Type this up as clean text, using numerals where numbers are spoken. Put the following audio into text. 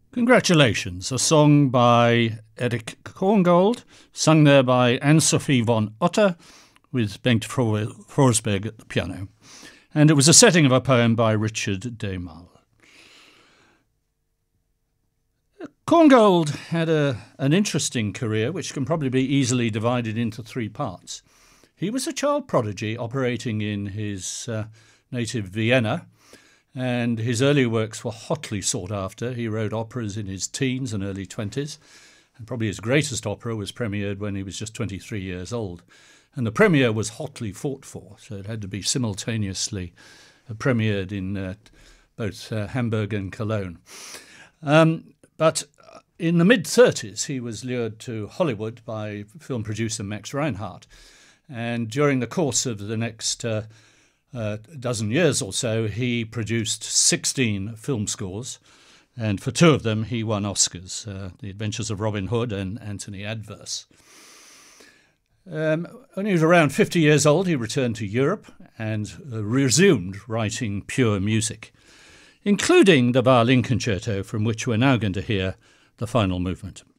Congratulations, a song by Eric Korngold, sung there by Anne-Sophie von Otter, with Bengt Forsberg at the piano. And it was a setting of a poem by Richard Demal. Korngold had an interesting career, which can probably be easily divided into three parts. He was a child prodigy operating in his native Vienna, and his early works were hotly sought after. He wrote operas in his teens and early 20s, and probably his greatest opera was premiered when he was just 23 years old. And the premiere was hotly fought for, so it had to be simultaneously premiered in both Hamburg and Cologne. But in the mid-30s, he was lured to Hollywood by film producer Max Reinhardt. And during the course of the next dozen years or so, he produced 16 film scores, and for two of them he won Oscars, The Adventures of Robin Hood and Antony Adverse. When he was around 50 years old, he returned to Europe and resumed writing pure music, including the violin concerto from which we're now going to hear the final movement.